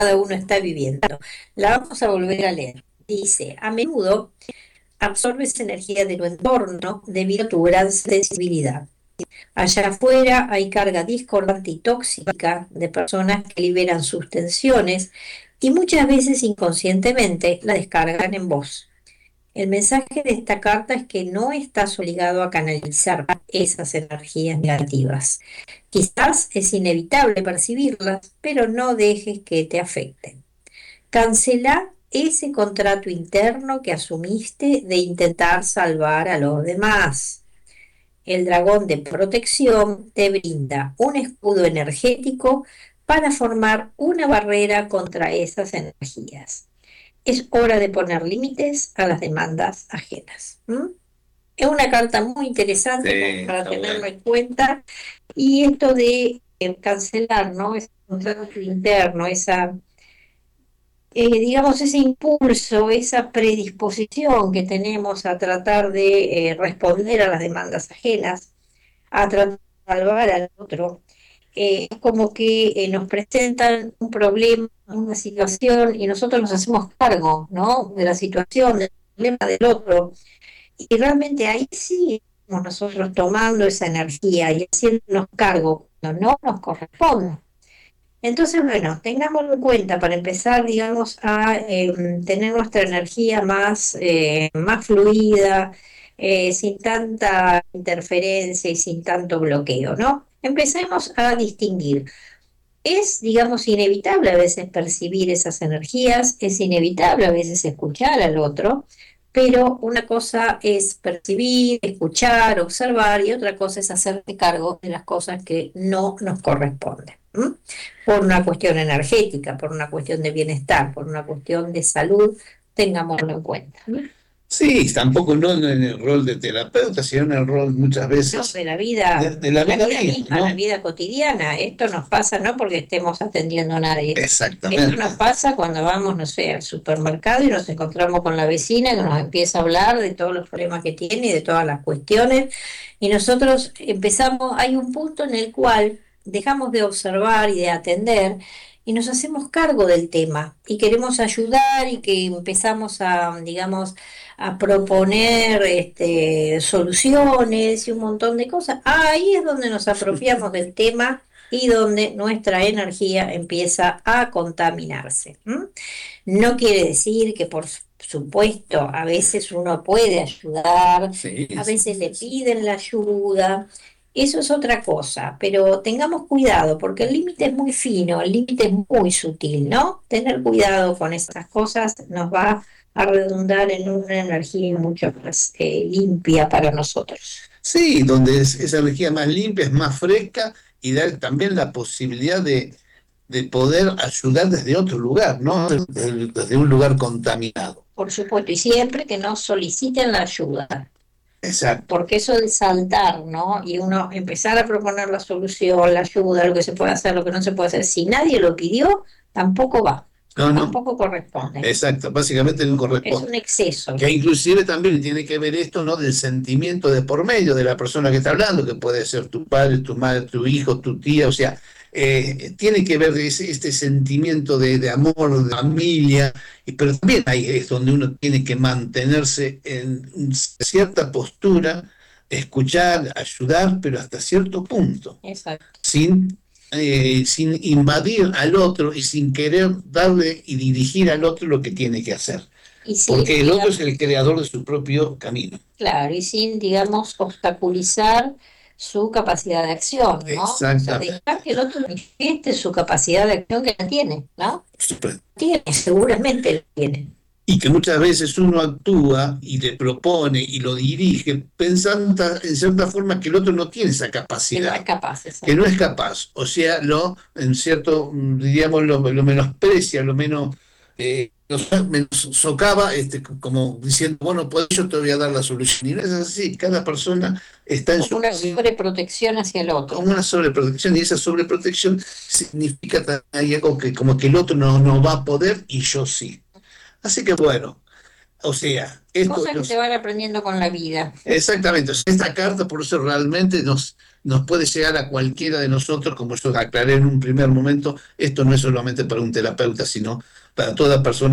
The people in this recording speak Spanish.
cada uno está viviendo. La vamos a volver a leer. Dice, a menudo absorbes energía de tu entorno debido a tu gran sensibilidad. Allá afuera hay carga discordante y tóxica de personas que liberan sus tensiones y muchas veces inconscientemente la descargan en vos. El mensaje de esta carta es que no estás obligado a canalizar esas energías negativas. Quizás es inevitable percibirlas, pero no dejes que te afecten. Cancela ese contrato interno que asumiste de intentar salvar a los demás. El dragón de protección te brinda un escudo energético para formar una barrera contra esas energías. Es hora de poner límites a las demandas ajenas. ¿M? Es una carta muy interesante Sí, para está tenerlo bueno. en cuenta. Y esto de cancelar, ¿no? Ese contrato interno, digamos, ese impulso, esa predisposición que tenemos a tratar de responder a las demandas ajenas, a tratar de salvar al otro. Es como que nos presentan un problema, una situación, y nosotros nos hacemos cargo, ¿no? De la situación, del problema del otro. Y realmente ahí sí estamos nosotros tomando esa energía y haciéndonos cargo cuando no nos corresponde. Entonces, bueno, tengámoslo en cuenta para empezar, digamos, a tener nuestra energía más fluida, sin tanta interferencia y sin tanto bloqueo, ¿no? Empecemos a distinguir. Es, digamos, inevitable a veces percibir esas energías, es inevitable a veces escuchar al otro, pero una cosa es percibir, escuchar, observar y otra cosa es hacerse cargo de las cosas que no nos corresponden. ¿M? Por una cuestión energética, por una cuestión de bienestar, por una cuestión de salud, tengámoslo en cuenta. Sí, tampoco no en el rol de terapeuta, sino en el rol muchas No, veces de de la la vida vida misma, misma, la ¿no? vida cotidiana. Esto nos pasa no porque estemos atendiendo a nadie. Esto Exactamente. nos pasa cuando vamos, no sé, al supermercado y nos encontramos con la vecina que nos empieza a hablar de todos los problemas que tiene y de todas las cuestiones. Y nosotros empezamos, hay un punto en el cual dejamos de observar y de atender y nos hacemos cargo del tema y queremos ayudar y que empezamos a, digamos, a proponer soluciones y un montón de cosas. Ahí es donde nos apropiamos del tema y donde nuestra energía empieza a contaminarse. ¿M? No quiere decir que, por supuesto, a veces uno puede ayudar, Sí, a sí. veces le piden la ayuda. Eso es otra cosa, pero tengamos cuidado porque el límite es muy fino, el límite es muy sutil, ¿no? Tener cuidado con esas cosas nos va a redundar en una energía mucho más limpia para nosotros. Sí, donde esa energía más limpia, es más fresca y da también la posibilidad de poder ayudar desde otro lugar, ¿no? Desde un lugar contaminado. Por supuesto, y siempre que nos soliciten la ayuda, Exacto. porque eso de saltar, ¿no? Y uno empezar a proponer la solución, la ayuda, lo que se puede hacer, lo que no se puede hacer, si nadie lo pidió, tampoco va, No, no. tampoco corresponde. Exacto, básicamente no Es un corresponde. exceso. Que inclusive también tiene que ver esto, ¿no? Del sentimiento de por medio de la persona que está hablando, que puede ser tu padre, tu madre, tu hijo, tu tía, o sea, tiene que ver este sentimiento de amor, de familia, pero también ahí es donde uno tiene que mantenerse en cierta postura, escuchar, ayudar, pero hasta cierto punto, Exacto. sin invadir al otro y sin querer darle y dirigir al otro lo que tiene que hacer, Y sin, porque el otro es digamos, el creador de su propio camino. claro, y sin, digamos, obstaculizar su capacidad de acción, ¿no? O sea, dejar Exactamente. que el otro manifieste su capacidad de acción que la tiene, ¿no? Super. Tiene, seguramente la tiene. Y que muchas veces uno actúa y le propone y lo dirige pensando en cierta forma que el otro no tiene esa Que no es capacidad, capaz, que no exacto. es capaz, o sea, en cierto, diríamos, lo menosprecia, lo menos, menos socava, como diciendo, bueno, pues yo te voy a dar la solución. Y no es así, cada persona está en Como su una camino sobreprotección hacia el con otro. una sobreprotección, y esa sobreprotección significa también algo que como que el otro no va a poder y yo sí. Así que bueno, o sea, esto Cosas que se van aprendiendo con la vida. exactamente, o sea, esta carta por eso realmente nos puede llegar a cualquiera de nosotros, como yo aclaré en un primer momento, esto no es solamente para un terapeuta, sino para toda persona